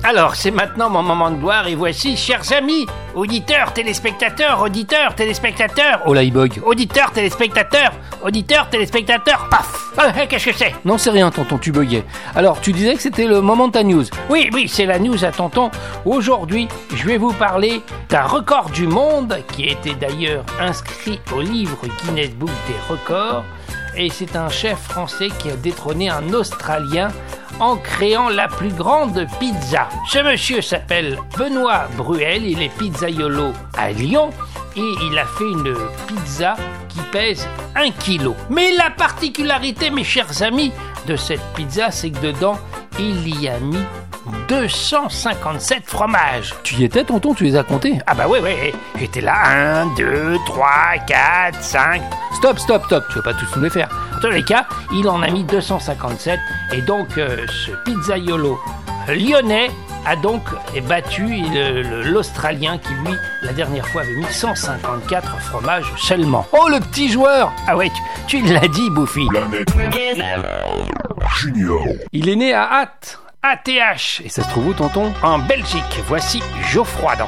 Alors, c'est maintenant mon moment de gloire et voici, chers amis, auditeurs, téléspectateurs, oh là, il bug, auditeurs, téléspectateurs, paf. Qu'est-ce que c'est? Non, c'est rien, tonton, tu buguais. Alors, tu disais que c'était le moment de ta news. Oui, c'est la news à tonton. Aujourd'hui, je vais vous parler d'un record du monde qui a été d'ailleurs inscrit au livre Guinness Book des records. Et c'est un chef français qui a détrôné un Australien en créant la plus grande pizza. Ce monsieur s'appelle Benoît Bruel, il est pizzaiolo à Lyon et il a fait une pizza qui pèse 1 kilo. Mais la particularité, mes chers amis, de cette pizza, c'est que dedans, il y a mis 257 fromages. Tu y étais, tonton, tu les as comptés? Ah bah oui, j'étais là, 1, 2, 3, 4, 5... Stop, tu vas pas tous nous les faire. En tous les cas, il en a mis 257, et donc ce pizzaiolo lyonnais a donc battu l'Australien qui, lui, la dernière fois avait mis 154 fromages seulement. Oh, le petit joueur! Ah ouais, tu l'as dit, Bouffi. Junior. Il est né à Ath. ATH. Et ça se trouve où, tonton? En Belgique. Voici Geoffroy dans